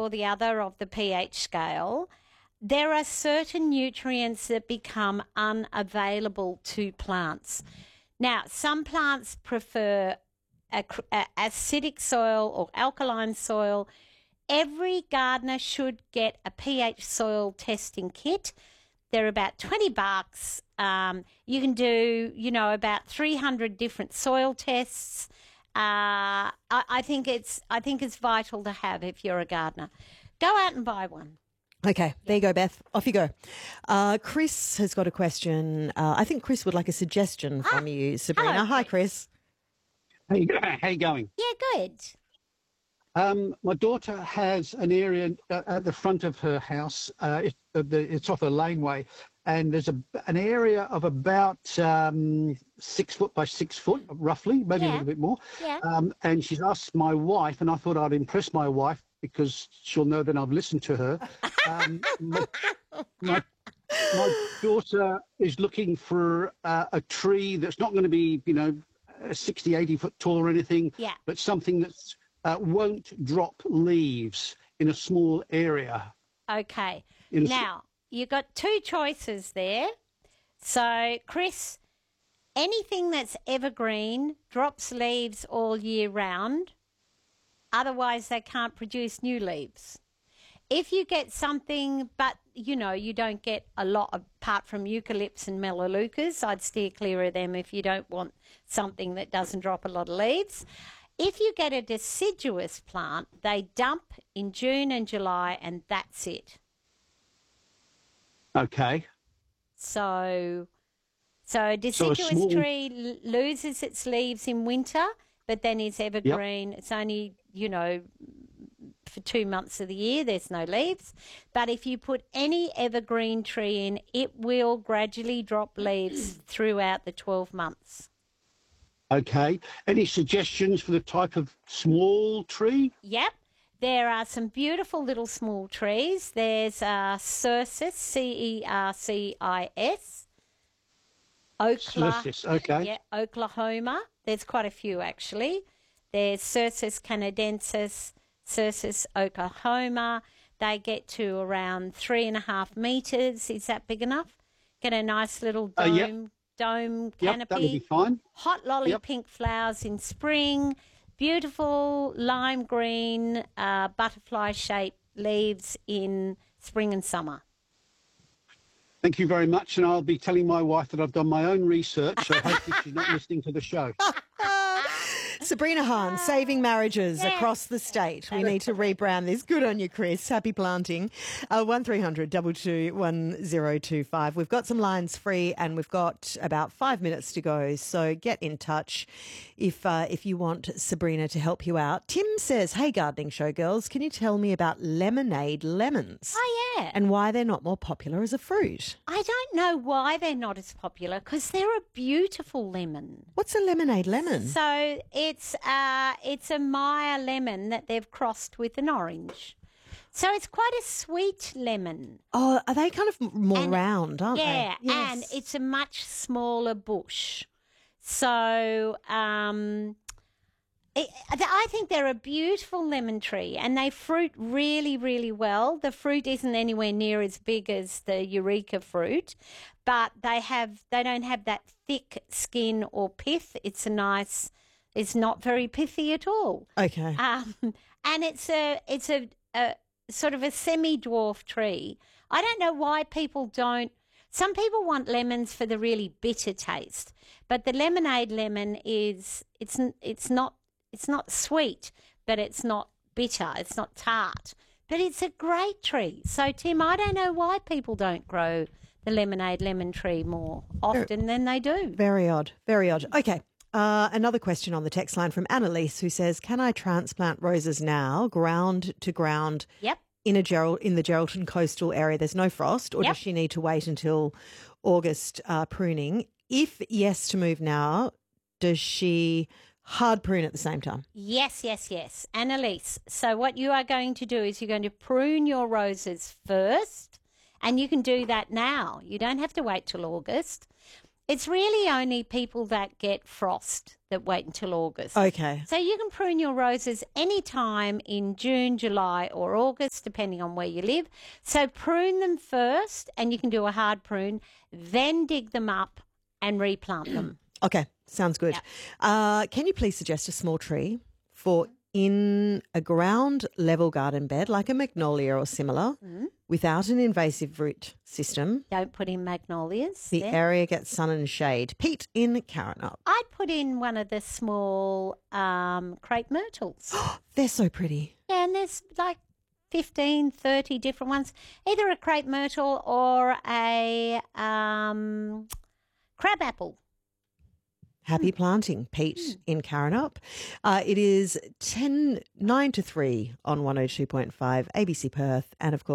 or the other of the pH scale, there are certain nutrients that become unavailable to plants. Now, some plants prefer acidic soil or alkaline soil. Every gardener should get a pH soil testing kit. They're about $20. You can do, about 300 different soil tests. I think it's vital to have if you're a gardener. Go out and buy one. Okay, there you go, Beth. Off you go. Chris has got a question. I think Chris would like a suggestion from you, Sabrina. Hello, Hi, Chris. Hey, how you going? Yeah, good. My daughter has an area at the front of her house. It's off a laneway, and there's an area of about 6 foot by 6 foot, roughly, maybe a little bit more. Yeah. And she's asked my wife, and I thought I'd impress my wife because she'll know that I've listened to her. My daughter is looking for a tree that's not going to be, 60, 80 foot tall or anything, but something that's won't drop leaves in a small area. Okay. Now, you've got two choices there. So, Chris, anything that's evergreen drops leaves all year round. Otherwise, they can't produce new leaves. If you get something, but, you don't get a lot apart from eucalypts and melaleucas, I'd steer clear of them if you don't want something that doesn't drop a lot of leaves. If you get a deciduous plant, they dump in June and July, and that's it. Okay. So a deciduous tree loses its leaves in winter, but then it's evergreen. Yep. It's only, for 2 months of the year, there's no leaves. But if you put any evergreen tree in, it will gradually drop leaves throughout the 12 months. Okay. Any suggestions for the type of small tree? Yep. There are some beautiful little small trees. There's Cercis, Cercis. Cercis, okay. Yeah, Oklahoma. There's quite a few, actually. There's Cercis canadensis, Cercis Oklahoma. They get to around 3.5 metres. Is that big enough? Get a nice little dome canopy. Yep, that would be fine. Hot lolly pink flowers in spring. Beautiful lime green butterfly-shaped leaves in spring and summer. Thank you very much, and I'll be telling my wife that I've done my own research, so hopefully she's not listening to the show. Sabrina Hahn, saving marriages across the state. We need to rebrand this. Good on you, Chris. Happy planting. 1300 222 1025. We've got some lines free and we've got about 5 minutes to go. So get in touch if you want Sabrina to help you out. Tim says, hey, Gardening Show girls, can you tell me about lemonade lemons? Oh, yeah. And why they're not more popular as a fruit? I don't know why they're not as popular because they're a beautiful lemon. What's a lemonade lemon? So it's a Meyer lemon that they've crossed with an orange. So it's quite a sweet lemon. Oh, are they kind of more round, aren't they? Yeah, Yes. and it's a much smaller bush. So I think they're a beautiful lemon tree and they fruit really, really well. The fruit isn't anywhere near as big as the Eureka fruit, but they don't have that thick skin or pith. It's not very pithy at all. Okay. And it's a sort of a semi-dwarf tree. I don't know why people don't. Some people want lemons for the really bitter taste, but the lemonade lemon it's not sweet, but it's not bitter. It's not tart, but it's a great tree. So Tim, I don't know why people don't grow the lemonade lemon tree more often than they do. Very odd. Very odd. Okay. Another question on the text line from Annalise who says, can I transplant roses now, ground to ground? Yep. In the Geraldton coastal area, there's no frost, or does she need to wait until August pruning? If yes to move now, does she hard prune at the same time? Yes, Annalise. So what you are going to do is you're going to prune your roses first, and you can do that now. You don't have to wait till August. It's really only people that get frost that wait until August. Okay. So you can prune your roses any time in June, July or August, depending on where you live. So prune them first, and you can do a hard prune, then dig them up and replant them. Okay, sounds good. Can you please suggest a small tree for in a ground level garden bed, like a magnolia or similar, without an invasive root system? Don't put in magnolias. The then. area gets sun and shade. Pete in Karrinyup. I'd put in one of the small crepe myrtles. They're so pretty. Yeah, and there's like 15, 30 different ones. Either a crepe myrtle or a crabapple. Happy planting, Pete in Karrinyup. It is 9 to 3 on 102.5 ABC Perth, and of course